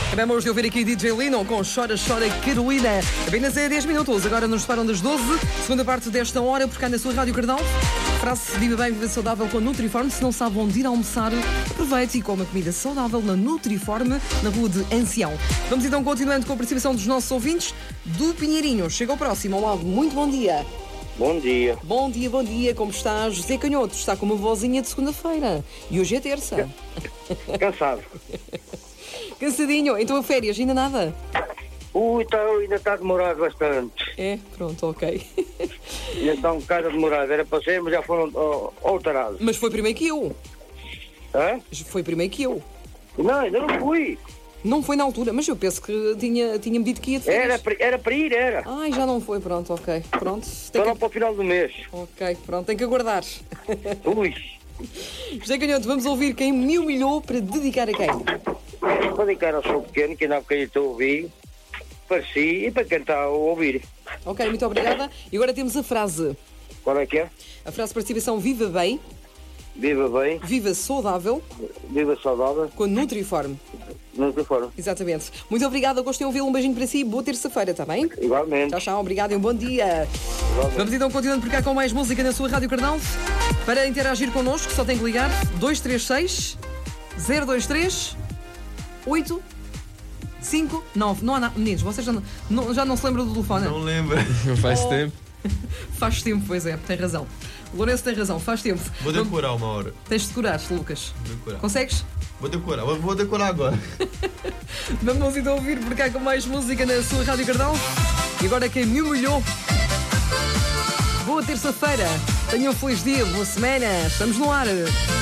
Acabamos de ouvir aqui DJ Lino com Chora, Chora Carolina. Apenas 10 minutos, agora nos separam das 12. Segunda parte desta hora, por cá na sua Rádio Cardão. Frase: viva bem, viva saudável com a Nutriform. Se não sabe onde ir almoçar, aproveite e coma comida saudável na Nutriform, na rua de Ancião. Vamos então continuando com a participação dos nossos ouvintes do Pinheirinho. Chega ao próximo. Olá, muito bom dia. Bom dia. Bom dia, bom dia. Como está? José Canhoto está com uma vozinha de segunda-feira. E hoje é terça. Cansado. Cansadinho. Então a férias, ainda nada? Ainda está demorado bastante. É? Pronto, ok. Ainda está um bocado demorado. Era para ser, mas já foram alterados. Mas foi primeiro que eu. Hã? Foi primeiro que eu. Não, ainda não fui. Não foi na altura, mas eu penso que tinha-me dito que ia de férias. Era para ir, era. Ai, já não foi, pronto, ok. Pronto. Só não para o final do mês. Ok, pronto, tem que aguardar. Ui. José Canhoto, vamos ouvir quem me humilhou para dedicar a quem? Para dedicar ao seu pequeno, que ainda há bocadinho estou a ouvir, para si e para quem está a ouvir. Ok, muito obrigada. E agora temos a frase. Qual é que é? A frase de participação: viva bem, Viva bem, viva saudável, viva saudável, com a Nutriform. nunca foram. Exatamente. Muito obrigada, gostei de ouvi-lo. Um beijinho para si. Boa terça-feira, está bem? Igualmente. Tchau, tchau. Obrigada e um bom dia. Igualmente. Vamos então continuando por cá com mais música na sua Rádio Cardão. Para interagir connosco, só tem que ligar 236 023 859. Não há nada. Meninos, vocês já não se lembram do telefone? Não lembro. Faz tempo. Faz tempo, pois é, tem razão. O Lourenço tem razão, faz tempo. Vou decorar uma hora. Tens de decorar, Lucas. Vou decorar. Consegues? Vou decorar agora. Vamos então ouvir por cá com mais música na sua Rádio Cardão. E agora quem me humilhou. Boa terça-feira. Tenham um feliz dia, boa semana. Estamos no ar.